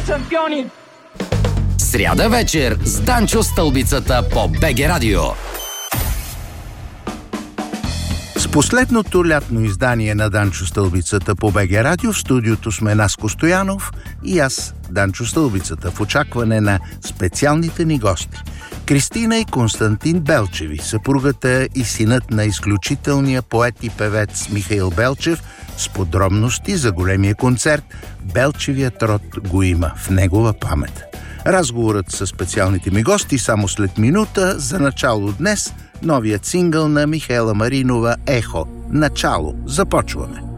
шампиони! Сряда вечер с Данчо Стълбицата по БГ Радио. С последното лятно издание на Данчо Стълбицата по БГ Радио в студиото сме Наско Стоянов и аз, Данчо Стълбицата, в очакване на специалните ни гости. Кристина и Константин Белчеви, съпругата и синът на изключителния поет и певец Михаил Белчев, с подробности за големия концерт "Белчевият род го има" в негова памет. Разговорът с специалните ми гости само след минута. За начало днес новият сингъл на Михаела Маринова "Ехо". Начало. Започваме.